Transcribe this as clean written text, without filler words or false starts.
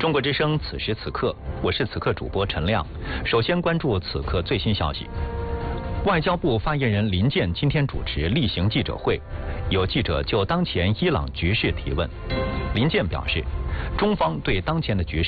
中国之声此时此刻，我是此刻主播陈亮。首先关注此刻最新消息。外交部发言人林健今天主持例行记者会，有记者就当前伊朗局势提问。林健表示，中方对当前的局势